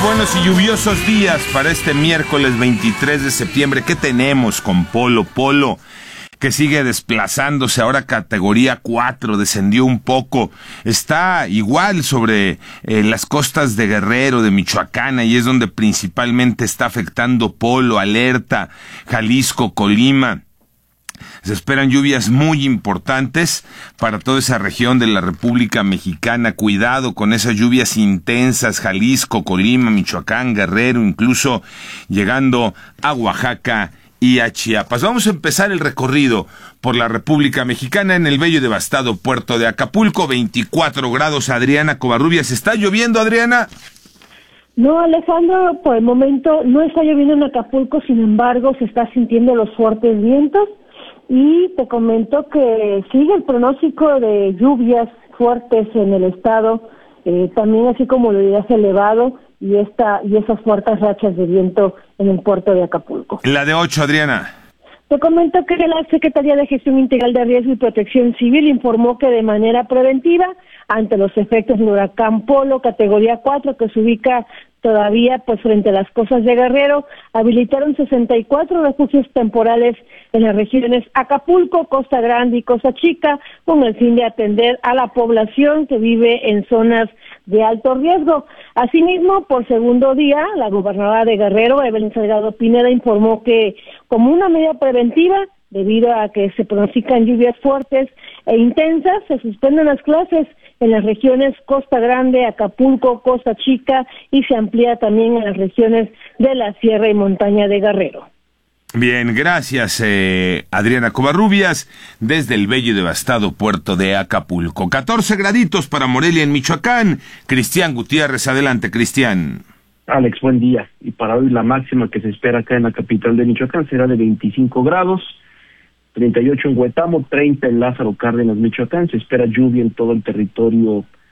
buenos y lluviosos días para este miércoles 23 de septiembre. ¿Qué tenemos con Polo? Polo, que sigue desplazándose, ahora categoría 4, descendió un poco. Está igual sobre las costas de Guerrero, de Michoacán, y es donde principalmente está afectando Polo, Alerta, Jalisco, Colima. Se esperan lluvias muy importantes para toda esa región de la República Mexicana. Cuidado con esas lluvias intensas, Jalisco, Colima, Michoacán, Guerrero, incluso llegando a Oaxaca y a Chiapas. Vamos a empezar el recorrido por la República Mexicana en el bello y devastado puerto de Acapulco. 24 grados, Adriana Covarrubias. ¿Está lloviendo, Adriana? No, Alejandro, por el momento no está lloviendo en Acapulco, sin embargo se está sintiendo los fuertes vientos. Y te comento que sigue el pronóstico de lluvias fuertes en el estado, también así como el oleaje elevado y esas fuertes rachas de viento en el puerto de Acapulco. La de 8, Adriana. Te comento que la Secretaría de Gestión Integral de Riesgo y Protección Civil informó que de manera preventiva, ante los efectos del huracán Polo, categoría 4, que se ubica todavía frente a las costas de Guerrero, habilitaron 64 refugios temporales en las regiones Acapulco, Costa Grande y Costa Chica, con el fin de atender a la población que vive en zonas de alto riesgo. Asimismo, por segundo día, la gobernadora de Guerrero, Evelyn Salgado Pineda, informó que, como una medida preventiva, debido a que se pronostican lluvias fuertes e intensas, se suspenden las clases en las regiones Costa Grande, Acapulco, Costa Chica, y se amplía también en las regiones de la Sierra y Montaña de Guerrero. Bien, gracias, Adriana Covarrubias, desde el bello y devastado puerto de Acapulco. 14 graditos para Morelia, en Michoacán. Cristian Gutiérrez, adelante, Cristian. Alex, buen día. Y para hoy la máxima que se espera acá en la capital de Michoacán será de 25 grados, 38 en Huetamo, 30 en Lázaro Cárdenas, Michoacán. Se espera lluvia en todo el territorio